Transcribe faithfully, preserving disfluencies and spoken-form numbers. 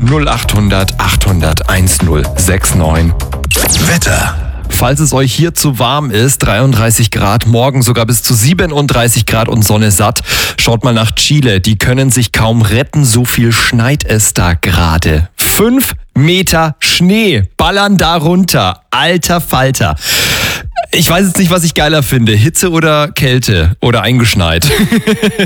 null acht hundert achthundert eintausendneunhundertsechsundneunzig. Wetter. Falls es euch hier zu warm ist, dreiunddreißig Grad, morgen sogar bis zu siebenunddreißig Grad und Sonne satt. Schaut mal nach Chile, die können sich kaum retten, so viel schneit es da gerade. Fünf Meter Schnee ballern da runter. Alter Falter. Ich weiß jetzt nicht, was ich geiler finde, Hitze oder Kälte oder eingeschneit.